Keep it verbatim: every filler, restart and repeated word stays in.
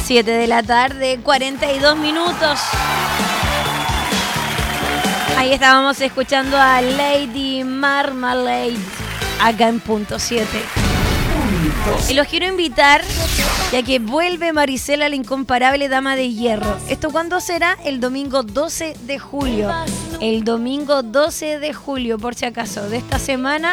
siete de la tarde, cuarenta y dos minutos. Ahí estábamos escuchando a Lady Marmalade acá en Punto siete. Y los quiero invitar, ya que vuelve Marisela, la incomparable dama de hierro. ¿Esto cuándo será? El domingo doce de julio. El domingo doce de julio, por si acaso, de esta semana.